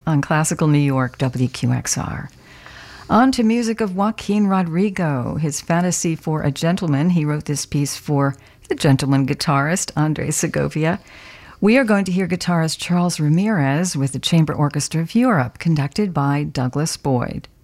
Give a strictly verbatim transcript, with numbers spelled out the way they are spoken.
on Classical New York, W Q X R. On to music of Joaquin Rodrigo, his Fantasy for a Gentleman. He wrote this piece for the gentleman guitarist, Andres Segovia. We are going to hear guitarist Charles Ramirez with the Chamber Orchestra of Europe, conducted by Douglas Boyd.